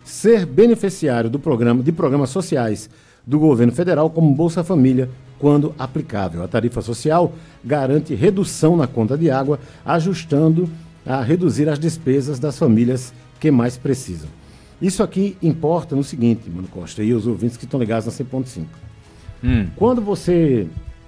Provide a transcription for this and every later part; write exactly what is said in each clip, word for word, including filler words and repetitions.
ser beneficiário do programa, de programas sociais do governo federal, como Bolsa Família, quando aplicável. A tarifa social garante redução na conta de água, ajustando a reduzir as despesas das famílias que mais precisam. Isso aqui importa no seguinte, Mano Costa, e os ouvintes que estão ligados na cem ponto cinco. Hum. Quando você,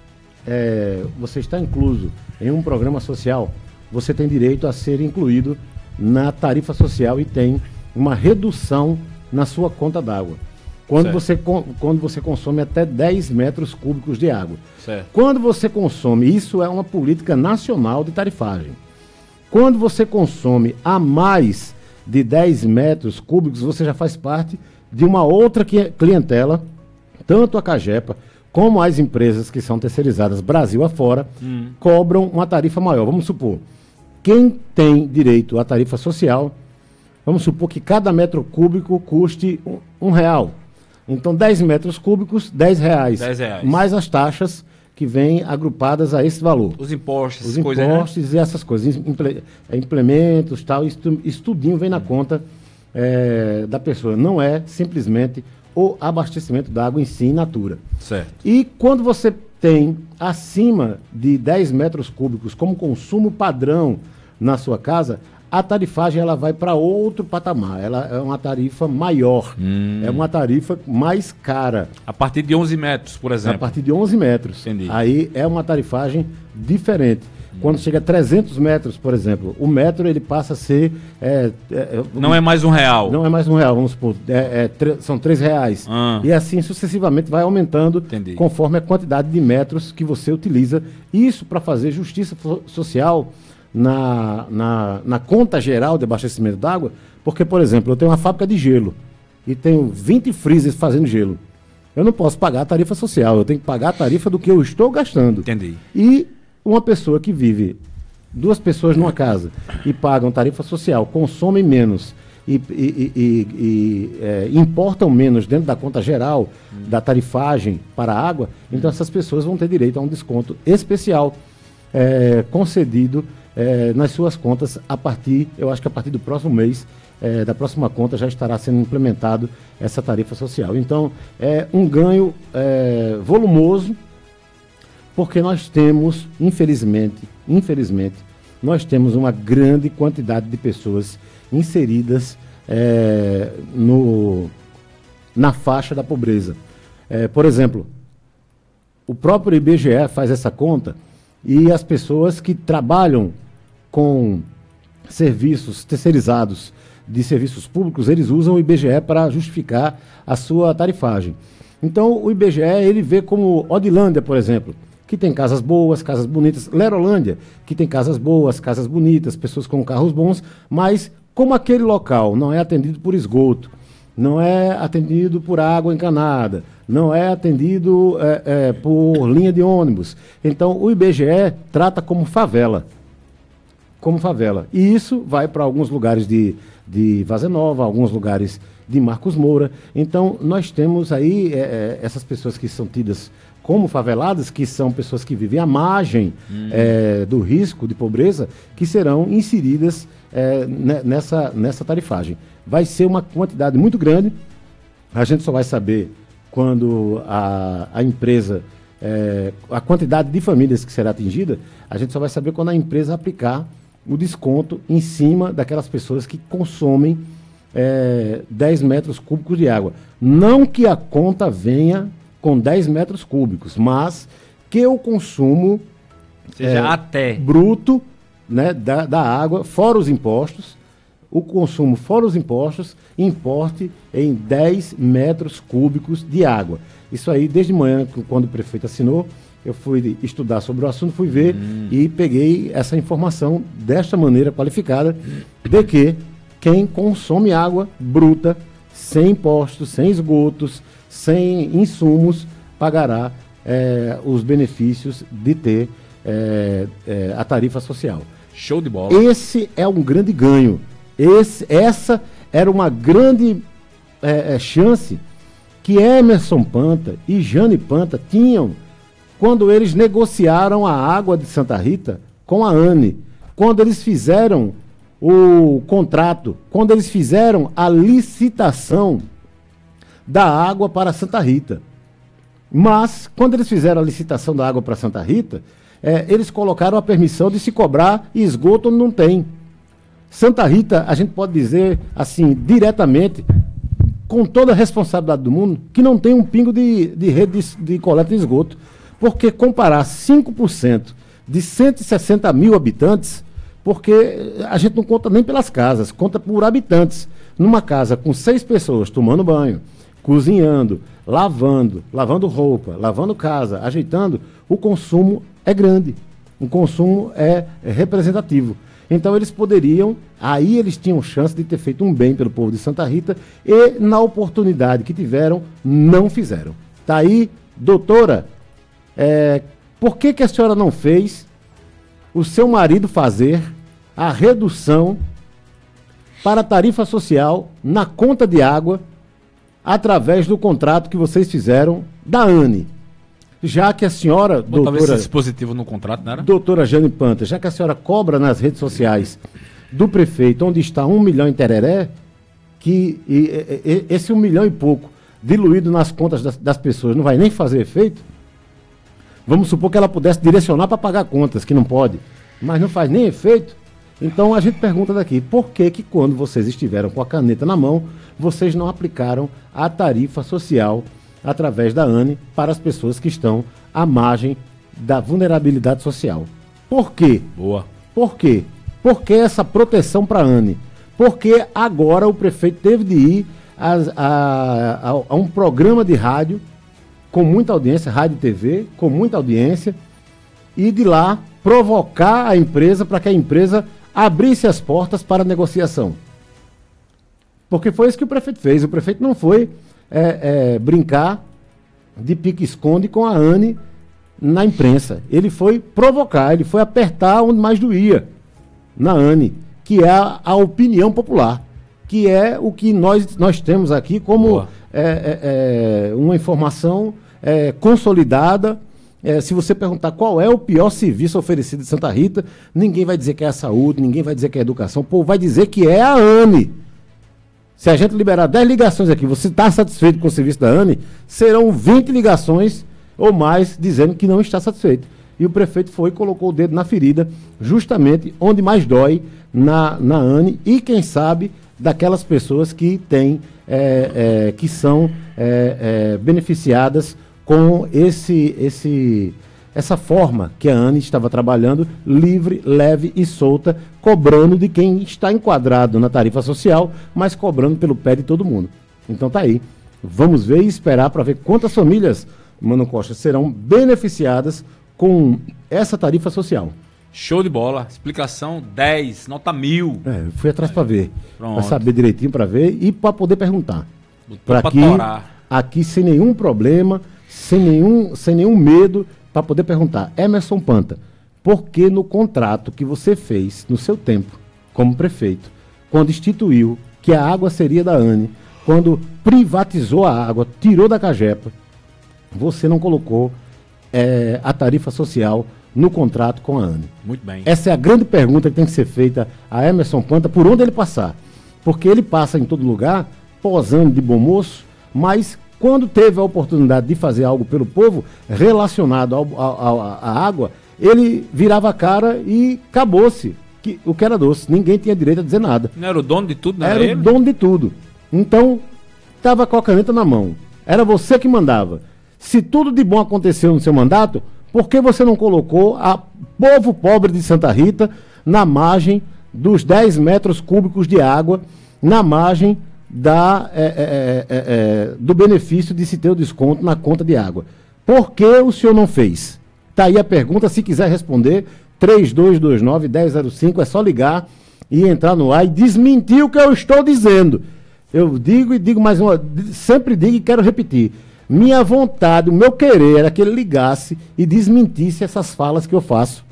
é, você está incluso em um programa social, você tem direito a ser incluído na tarifa social e tem uma redução na sua conta d'água. Quando você, quando você consome até dez metros cúbicos de água. Certo. Quando você consome, isso é uma política nacional de tarifagem. Quando você consome a mais de dez metros cúbicos, você já faz parte de uma outra clientela, tanto a Cagepa como as empresas que são terceirizadas Brasil afora, hum. cobram uma tarifa maior. Vamos supor, quem tem direito à tarifa social, vamos supor que cada metro cúbico custe um, um real. Então, dez metros cúbicos, dez reais. dez reais. Mais as taxas que vêm agrupadas a esse valor. Os impostos, Os impostos coisa, né? E essas coisas, imple, implementos, tal, isso, isso tudinho vem na conta é, da pessoa. Não é simplesmente o abastecimento da água em si, in natura. Certo. E quando você tem acima de dez metros cúbicos como consumo padrão na sua casa, a tarifagem ela vai para outro patamar. Ela é uma tarifa maior, hum. é uma tarifa mais cara. A partir de onze metros, por exemplo. A partir de onze metros. Entendi. Aí é uma tarifagem diferente. Hum. Quando chega a trezentos metros, por exemplo, o metro ele passa a ser... É, é, não é mais um real. Não é mais um real, vamos supor. É, é, são três reais. Ah. E assim sucessivamente vai aumentando. Entendi. Conforme a quantidade de metros que você utiliza. Isso para fazer justiça social... Na, na, na conta geral de abastecimento d'água, porque, por exemplo, eu tenho uma fábrica de gelo e tenho vinte freezers fazendo gelo. Eu não posso pagar a tarifa social, eu tenho que pagar a tarifa do que eu estou gastando. Entendi. E uma pessoa que vive, duas pessoas numa casa e pagam tarifa social, consomem menos e, e, e, e, e é, importam menos dentro da conta geral hum. da tarifagem para a água, hum. então essas pessoas vão ter direito a um desconto especial é, concedido É, nas suas contas, a partir, eu acho que a partir do próximo mês, é, da próxima conta, já estará sendo implementado essa tarifa social. Então, é um ganho é, volumoso, porque nós temos, infelizmente, infelizmente, nós temos uma grande quantidade de pessoas inseridas é, no, na faixa da pobreza. É, por exemplo, o próprio I B G E faz essa conta e as pessoas que trabalham com serviços terceirizados de serviços públicos, eles usam o I B G E para justificar a sua tarifagem. Então, o I B G E, ele vê como Odilândia, por exemplo, que tem casas boas, casas bonitas, Lerolândia, que tem casas boas, casas bonitas, pessoas com carros bons, mas como aquele local não é atendido por esgoto, não é atendido por água encanada, não é atendido é, é, por linha de ônibus, então o I B G E trata como favela. como favela. E isso vai para alguns lugares de, de Vaza Nova, alguns lugares de Marcos Moura. Então, nós temos aí é, essas pessoas que são tidas como faveladas, que são pessoas que vivem à margem hum. é, do risco de pobreza, que serão inseridas é, nessa, nessa tarifagem. Vai ser uma quantidade muito grande, a gente só vai saber quando a, a empresa, é, a quantidade de famílias que será atingida, a gente só vai saber quando a empresa aplicar o desconto em cima daquelas pessoas que consomem é, dez metros cúbicos de água. Não que a conta venha com dez metros cúbicos, mas que o consumo seja é, até bruto, né, da, da água, fora os impostos, o consumo fora os impostos, importe em dez metros cúbicos de água. Isso aí, desde manhã, quando o prefeito assinou, eu fui estudar sobre o assunto, fui ver hum. e peguei essa informação desta maneira qualificada, de que quem consome água bruta, sem impostos, sem esgotos, sem insumos, pagará é, os benefícios de ter é, é, a tarifa social. Show de bola. Esse é um grande ganho. Esse, essa era uma grande é, é, chance que Emerson Panta e Jane Panta tinham quando eles negociaram a água de Santa Rita com a ANE, quando eles fizeram o contrato, quando eles fizeram a licitação da água para Santa Rita. Mas, quando eles fizeram a licitação da água para Santa Rita, é, eles colocaram a permissão de se cobrar esgoto onde não tem. Santa Rita, a gente pode dizer, assim, diretamente, com toda a responsabilidade do mundo, que não tem um pingo de, de rede de, de coleta de esgoto. Porque comparar cinco por cento de cento e sessenta mil habitantes, porque a gente não conta nem pelas casas, conta por habitantes. Numa casa com seis pessoas tomando banho, cozinhando, lavando, lavando roupa, lavando casa, ajeitando, o consumo é grande, o consumo é, é representativo. Então eles poderiam, aí eles tinham chance de ter feito um bem pelo povo de Santa Rita e na oportunidade que tiveram, não fizeram. Tá aí, doutora, é, por que que a senhora não fez o seu marido fazer a redução para a tarifa social na conta de água através do contrato que vocês fizeram da ANE? Já que a senhora, Botava doutora... esse dispositivo no contrato, não era? Doutora Jane Panta, já que a senhora cobra nas redes sociais do prefeito, onde está um milhão em tereré, que e, e, e, esse um milhão e pouco diluído nas contas das, das pessoas não vai nem fazer efeito, vamos supor que ela pudesse direcionar para pagar contas, que não pode, mas não faz nem efeito. Então a gente pergunta daqui, por que que quando vocês estiveram com a caneta na mão, vocês não aplicaram a tarifa social através da ANE para as pessoas que estão à margem da vulnerabilidade social? Por quê? Boa. Por quê? Por que essa proteção para a ANE? Porque agora o prefeito teve de ir a, a, a, a um programa de rádio com muita audiência, rádio e T V, com muita audiência, e de lá provocar a empresa para que a empresa abrisse as portas para a negociação. Porque foi isso que o prefeito fez. O prefeito não foi É, é, brincar de pique-esconde com a ANE na imprensa. Ele foi provocar, ele foi apertar onde mais doía na ANE, que é a, a opinião popular, que é o que nós, nós temos aqui como é, é, é, uma informação é, consolidada. É, se você perguntar qual é o pior serviço oferecido em Santa Rita, ninguém vai dizer que é a saúde, ninguém vai dizer que é a educação, o povo vai dizer que é a ANE. Se a gente liberar dez ligações aqui, você está satisfeito com o serviço da ANE, serão vinte ligações ou mais dizendo que não está satisfeito. E o prefeito foi e colocou o dedo na ferida, justamente onde mais dói, na, na ANE, e quem sabe daquelas pessoas que têm, é, é, que são é, é, beneficiadas com esse, esse, essa forma que a ANE estava trabalhando, livre, leve e solta, cobrando de quem está enquadrado na tarifa social, mas cobrando pelo pé de todo mundo. Então tá aí. Vamos ver e esperar para ver quantas famílias, Mano Costa, serão beneficiadas com essa tarifa social. Show de bola. Explicação dez, nota mil. É, fui atrás para ver, para Pronto. saber direitinho, para ver e para poder perguntar. Pra Para aqui, torar. aqui sem nenhum problema, sem nenhum, sem nenhum medo, para poder perguntar. Emerson Panta, por que no contrato que você fez no seu tempo como prefeito, quando instituiu que a água seria da ANE, quando privatizou a água, tirou da Cagepa, você não colocou é, a tarifa social no contrato com a ANE? Muito bem. Essa é a grande pergunta que tem que ser feita a Emerson Panta, por onde ele passar. Porque ele passa em todo lugar, posando de bom moço, mas quando teve a oportunidade de fazer algo pelo povo relacionado ao, ao, à água, ele virava a cara e acabou-se. Que, o que era doce, ninguém tinha direito a dizer nada. Não era o dono de tudo, não Era era, o ele? dono de tudo. Então, estava com a caneta na mão. Era você que mandava. Se tudo de bom aconteceu no seu mandato, por que você não colocou a povo pobre de Santa Rita na margem dos dez metros cúbicos de água, na margem da, é, é, é, é, do benefício de se ter o desconto na conta de água? Por que o senhor não fez? Está aí a pergunta, se quiser responder, três dois dois nove, um zero zero cinco, é só ligar e entrar no ar e desmentir o que eu estou dizendo. Eu digo e digo mais uma, sempre digo e quero repetir. Minha vontade, o meu querer era que ele ligasse e desmentisse essas falas que eu faço,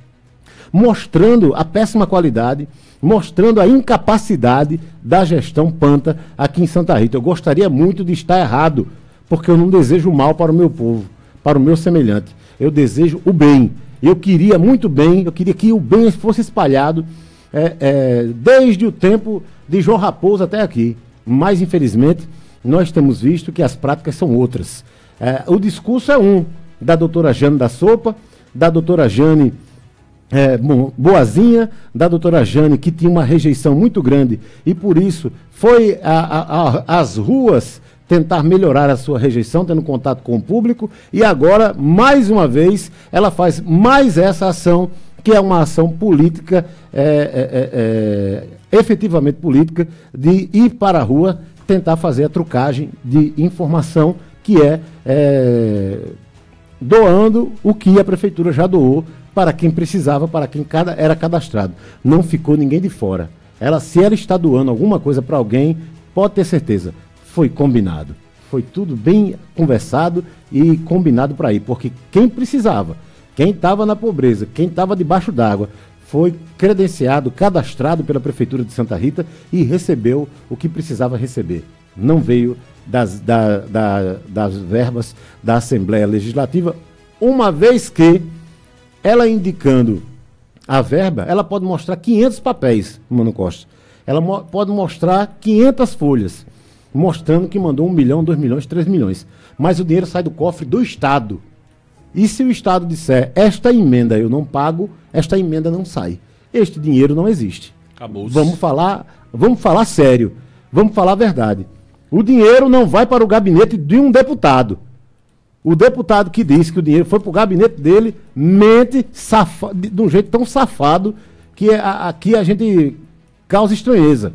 mostrando a péssima qualidade, mostrando a incapacidade da gestão Panta aqui em Santa Rita. Eu gostaria muito de estar errado, porque eu não desejo mal para o meu povo, para o meu semelhante. Eu desejo o bem. Eu queria muito bem, eu queria que o bem fosse espalhado é, é, desde o tempo de João Raposo até aqui. Mas, infelizmente, nós temos visto que as práticas são outras. É, o discurso é um, da doutora Jane da Sopa, da doutora Jane é, boazinha, da doutora Jane, que tinha uma rejeição muito grande e, por isso, foi às ruas tentar melhorar a sua rejeição, tendo contato com o público, e agora, mais uma vez, ela faz mais essa ação, que é uma ação política, é, é, é, efetivamente política, de ir para a rua tentar fazer a trucagem de informação, que é, é doando o que a prefeitura já doou para quem precisava, para quem cada, era cadastrado. Não ficou ninguém de fora. Ela, se ela está doando alguma coisa para alguém, pode ter certeza, foi combinado. Foi tudo bem conversado e combinado para ir, porque quem precisava, quem estava na pobreza, quem estava debaixo d'água, foi credenciado, cadastrado pela Prefeitura de Santa Rita e recebeu o que precisava receber. Não veio das, da, da, das verbas da Assembleia Legislativa, uma vez que ela indicando a verba, ela pode mostrar quinhentos papéis, Mano Costa. Ela mo- pode mostrar quinhentas folhas, mostrando que mandou um milhão, dois milhões, três milhões. Mas o dinheiro sai do cofre do Estado. E se o Estado disser, esta emenda eu não pago, esta emenda não sai. Este dinheiro não existe. Acabou-se. Vamos falar, vamos falar sério. Vamos falar a verdade. O dinheiro não vai para o gabinete de um deputado. O deputado que disse que o dinheiro foi para o gabinete dele mente safa, de, de um jeito tão safado que aqui a, a gente causa estranheza.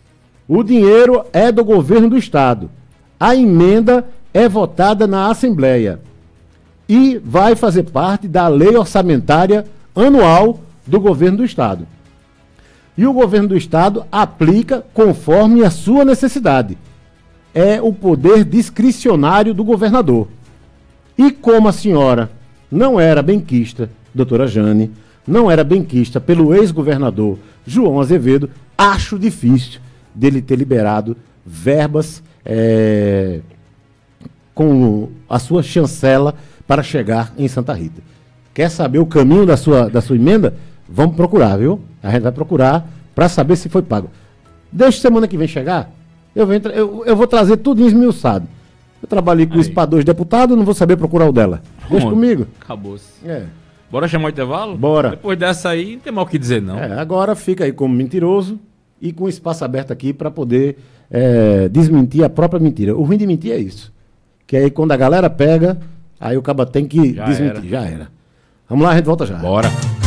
O dinheiro é do governo do Estado. A emenda é votada na Assembleia e vai fazer parte da lei orçamentária anual do governo do Estado. E o governo do Estado aplica conforme a sua necessidade. É o poder discricionário do governador. E como a senhora não era benquista, doutora Jane, não era benquista pelo ex-governador João Azevedo, acho difícil dele ter liberado verbas é, com a sua chancela para chegar em Santa Rita. Quer saber o caminho da sua, da sua emenda? Vamos procurar, viu? A gente vai procurar para saber se foi pago. Deixa semana que vem chegar, eu vou, entra, eu, eu vou trazer tudo esmiuçado. Eu trabalhei com isso para dois deputados, não vou saber procurar o dela. Deixa comigo. Acabou-se. É. Bora chamar o intervalo? Bora. Depois dessa aí, não tem mal o que dizer, não. É, agora fica aí como mentiroso e com espaço aberto aqui para poder é, desmentir a própria mentira. O ruim de mentir é isso. Que aí quando a galera pega, aí o caba tem que Já desmentir. era. Já era. Vamos lá, a gente volta já. Bora.